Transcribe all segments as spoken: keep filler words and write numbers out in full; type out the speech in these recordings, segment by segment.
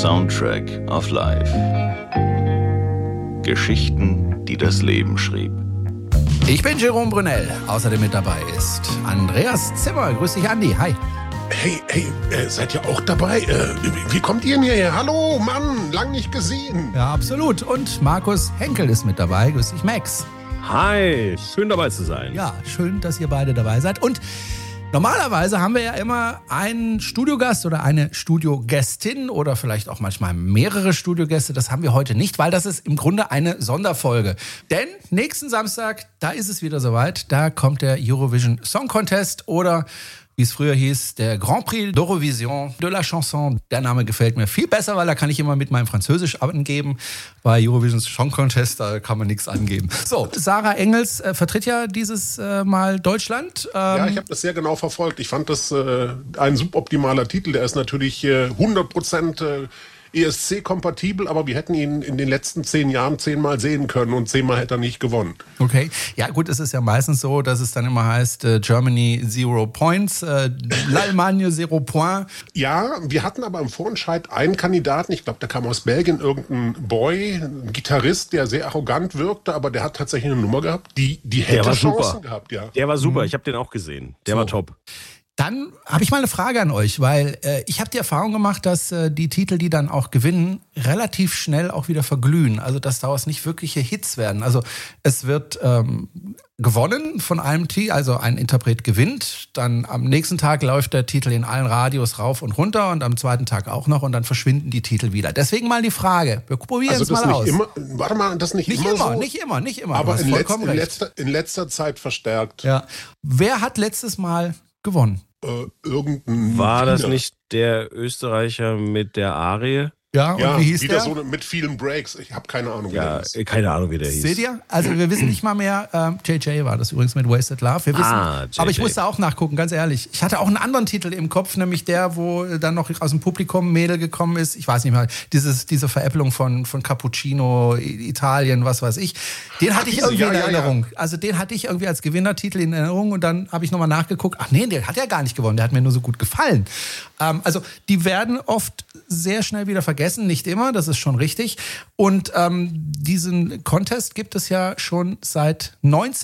Soundtrack of Life. Geschichten, die das Leben schrieb. Ich bin Jerome Brunel. Außerdem mit dabei ist Andreas Zimmer. Grüß dich, Andi. Hi. Hey, hey, äh, seid ihr auch dabei? Äh, wie, wie kommt ihr denn hierher? Hallo, Mann, lang nicht gesehen. Ja, absolut. Und Markus Henkel ist mit dabei. Grüß dich, Max. Hi, schön dabei zu sein. Ja, schön, dass ihr beide dabei seid. Und normalerweise haben wir ja immer einen Studiogast oder eine Studiogästin oder vielleicht auch manchmal mehrere Studiogäste. Das haben wir heute nicht, weil das ist im Grunde eine Sonderfolge. Denn nächsten Samstag, da ist es wieder soweit, da kommt der Eurovision Song Contest oder wie es früher hieß, der Grand Prix d'Eurovision de la Chanson. Der Name gefällt mir viel besser, weil da kann ich immer mit meinem Französisch angeben. Bei Eurovision Song Contest, da kann man nichts angeben. So, Sarah Engels äh, vertritt ja dieses äh, Mal Deutschland. Ähm, ja, ich habe das sehr genau verfolgt. Ich fand das äh, ein suboptimaler Titel. Der ist natürlich äh, hundert Prozent äh, E S C-kompatibel, aber wir hätten ihn in den letzten zehn Jahren zehnmal sehen können und zehnmal hätte er nicht gewonnen. Okay, ja gut, es ist ja meistens so, dass es dann immer heißt, äh, Germany zero points, äh, l'Allemagne zero point. Ja, wir hatten aber im Vorentscheid einen Kandidaten, ich glaube, der kam aus Belgien, irgendein Boy, ein Gitarrist, der sehr arrogant wirkte, aber der hat tatsächlich eine Nummer gehabt, die, die hätte Chancen super. gehabt. Ja. Der war super, ich habe den auch gesehen. Der So. war top. Dann habe ich mal eine Frage an euch, weil äh, ich habe die Erfahrung gemacht, dass äh, die Titel, die dann auch gewinnen, relativ schnell auch wieder verglühen. Also dass daraus nicht wirkliche Hits werden. Also es wird ähm, gewonnen von einem Titel, also ein Interpret gewinnt. Dann am nächsten Tag läuft der Titel in allen Radios rauf und runter und am zweiten Tag auch noch und dann verschwinden die Titel wieder. Deswegen mal die Frage, wir probieren Also es das mal nicht aus. Immer, warte mal, das nicht, Nicht immer, immer, so, nicht immer, nicht immer. aber Du hast in, letz, vollkommen in, recht. letzter, in letzter Zeit verstärkt. Ja. Wer hat letztes Mal gewonnen? Äh, irgendein War das Wiener. nicht der Österreicher mit der Arie? Ja, und Ja, wie hieß wieder der? so mit vielen Breaks. Ich habe keine Ahnung, wie Ja, der ist. keine Ahnung, wie der hieß. Seht ihr? Also wir wissen nicht mal mehr, ähm, J J war das übrigens mit Wasted Love. Wir wissen, Ah, J J. aber ich musste auch nachgucken, ganz ehrlich. Ich hatte auch einen anderen Titel im Kopf, nämlich der, wo dann noch aus dem Publikum ein Mädel gekommen ist. Ich weiß nicht mal, dieses, diese Veräppelung von, von Cappuccino, Italien, was weiß ich. Den hatte ich diese, irgendwie ja, in ja, ja. Erinnerung. Also den hatte ich irgendwie als Gewinnertitel in Erinnerung und dann habe ich nochmal nachgeguckt. Ach nee, der hat ja gar nicht gewonnen, der hat mir nur so gut gefallen. Ähm, also die werden oft sehr schnell wieder vergessen, nicht immer, das ist schon richtig. Und ähm, diesen Contest gibt es ja schon seit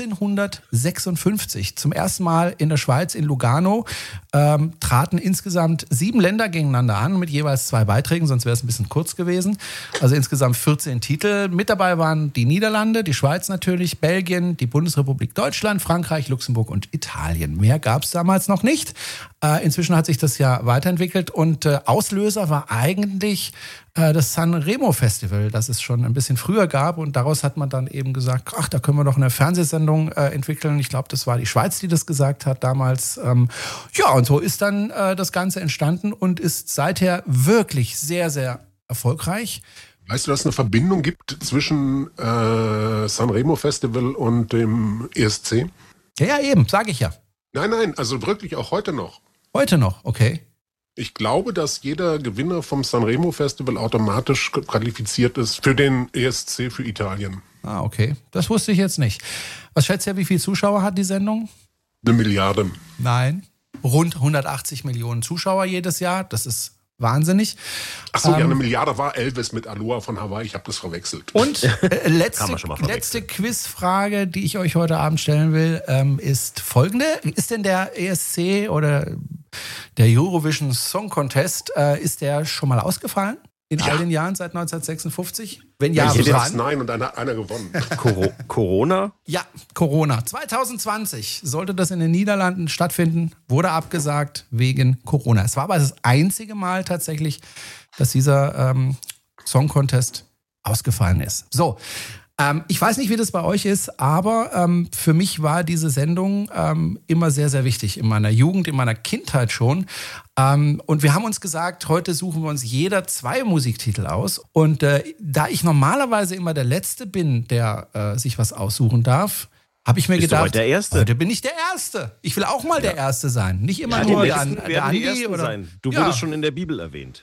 neunzehnhundertsechsundfünfzig. Zum ersten Mal in der Schweiz, in Lugano, ähm, traten insgesamt sieben Länder gegeneinander an mit jeweils zwei Beiträgen, sonst wäre es ein bisschen kurz gewesen. Also insgesamt vierzehn Titel. Mit dabei waren die Niederlande, die Schweiz natürlich, Belgien, die Bundesrepublik Deutschland, Frankreich, Luxemburg und Italien. Mehr gab es damals noch nicht. Äh, inzwischen hat sich das ja weiterentwickelt und äh, Auslöser war eigentlich äh, das Sanremo Festival, das es schon ein bisschen früher gab und daraus hat man dann eben gesagt, ach, da können wir doch eine Fernsehsendung äh, entwickeln. Ich glaube, das war die Schweiz, die das gesagt hat damals. Ähm, ja, und so ist dann äh, das Ganze entstanden und ist seither wirklich sehr, sehr erfolgreich. Weißt du, dass es eine Verbindung gibt zwischen äh, Sanremo Festival und dem E S C? Ja, ja, eben, sage ich ja. Nein, nein, also wirklich auch heute noch. Heute noch, okay. Ich glaube, dass jeder Gewinner vom Sanremo Festival automatisch qualifiziert ist für den E S C für Italien. Ah, okay. Das wusste ich jetzt nicht. Was schätzt ihr, wie viele Zuschauer hat die Sendung? Eine Milliarde. Nein. Rund hundertachtzig Millionen Zuschauer jedes Jahr. Das ist wahnsinnig. Achso, ja, Ähm, eine Milliarde war Elvis mit Aloha von Hawaii. Ich habe das verwechselt. Und äh, letzte, Kann man schon mal letzte verwechseln. Quizfrage, die ich euch heute Abend stellen will, ähm, ist folgende. Ist denn der E S C oder der Eurovision Song Contest, äh, ist der schon mal ausgefallen? In Ja. all den Jahren seit neunzehnhundertsechsundfünfzig? Wenn ja, Ja, ja, du wann? sagst nein und einer, einer gewonnen. Coro- Corona? Ja, Corona. zwanzig zwanzig sollte das in den Niederlanden stattfinden, wurde abgesagt wegen Corona. Es war aber das einzige Mal tatsächlich, dass dieser ähm, Song Contest ausgefallen ist. So, ähm, ich weiß nicht, wie das bei euch ist, aber ähm, für mich war diese Sendung ähm, immer sehr, sehr wichtig. In meiner Jugend, in meiner Kindheit schon. Ähm, und wir haben uns gesagt, heute suchen wir uns jeder zwei Musiktitel aus. Und äh, da ich normalerweise immer der Letzte bin, der äh, sich was aussuchen darf, habe ich mir Bist du gedacht, heute der Erste? heute bin ich der Erste. Ich will auch mal der Erste sein. Nicht immer Ja, die nur der, Letzten der werden die Andi Ersten oder sein. Du Ja. wurdest schon in der Bibel erwähnt.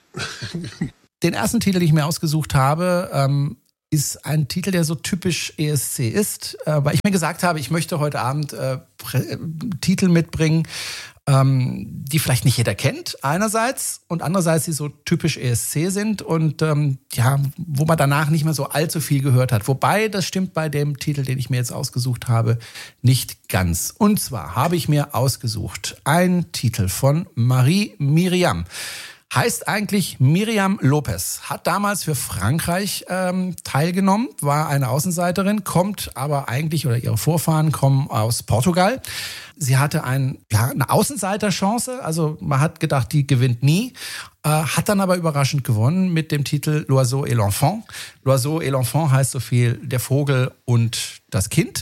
Den ersten Titel, den ich mir ausgesucht habe, ähm, ist ein Titel, der so typisch E S C ist, äh, weil ich mir gesagt habe, ich möchte heute Abend äh, Prä- äh, Titel mitbringen, ähm, die vielleicht nicht jeder kennt, einerseits, und andererseits, die so typisch E S C sind und ähm, ja, wo man danach nicht mehr so allzu viel gehört hat. Wobei, das stimmt bei dem Titel, den ich mir jetzt ausgesucht habe, nicht ganz. Und zwar habe ich mir ausgesucht einen Titel von Marie Miriam. Heißt eigentlich Miriam Lopez, hat damals für Frankreich ähm, teilgenommen, war eine Außenseiterin, kommt aber eigentlich, oder ihre Vorfahren kommen aus Portugal. Sie hatte ein, ja, eine Außenseiterchance, also man hat gedacht, die gewinnt nie, äh, hat dann aber überraschend gewonnen mit dem Titel L'Oiseau et l'Enfant. L'Oiseau et l'Enfant heißt so viel der Vogel und das Kind.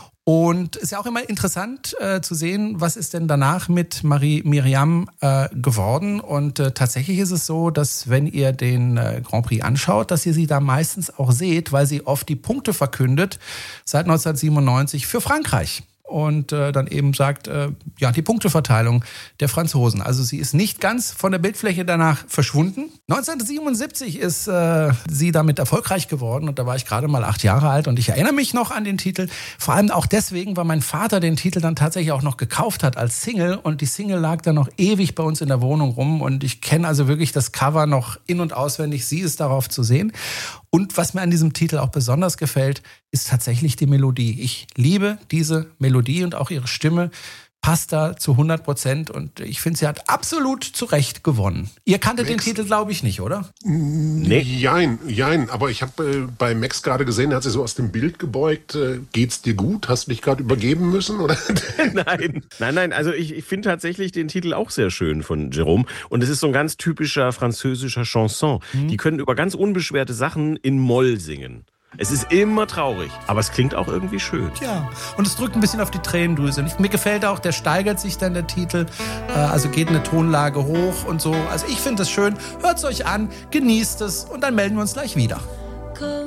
Und ist ja auch immer interessant äh, zu sehen, was ist denn danach mit Marie Miriam äh, geworden. Und äh, tatsächlich ist es so, dass wenn ihr den äh, Grand Prix anschaut, dass ihr sie da meistens auch seht, weil sie oft die Punkte verkündet seit neunzehnhundertsiebenundneunzig für Frankreich. Und äh, dann eben sagt, äh, ja, die Punkteverteilung der Franzosen. Also sie ist nicht ganz von der Bildfläche danach verschwunden. neunzehnhundertsiebenundsiebzig ist äh, sie damit erfolgreich geworden und da war ich gerade mal acht Jahre alt und ich erinnere mich noch an den Titel. Vor allem auch deswegen, weil mein Vater den Titel dann tatsächlich auch noch gekauft hat als Single und die Single lag dann noch ewig bei uns in der Wohnung rum und ich kenne also wirklich das Cover noch in- und auswendig. Sie ist darauf zu sehen. Und was mir an diesem Titel auch besonders gefällt, ist tatsächlich die Melodie. Ich liebe diese Melodie und auch ihre Stimme passt da zu hundert Prozent und ich finde, sie hat absolut zu Recht gewonnen. Ihr kanntet Max, den Titel, glaube ich, nicht, oder? Nee. Jein, jein. Aber ich habe äh, bei Max gerade gesehen, er hat sich so aus dem Bild gebeugt. Äh, geht's dir gut? Hast du dich gerade übergeben müssen, oder? Nein, nein, nein. Also ich, ich finde tatsächlich den Titel auch sehr schön von Jérôme. Und es ist so ein ganz typischer französischer Chanson. Mhm. Die können über ganz unbeschwerte Sachen in Moll singen. Es ist immer traurig, aber es klingt auch irgendwie schön. Ja, und es drückt ein bisschen auf die Tränendrüse. Und mir gefällt auch, der steigert sich dann, der Titel. Äh, also geht eine Tonlage hoch und so. Also ich finde es schön. Hört es euch an, genießt es und dann melden wir uns gleich wieder.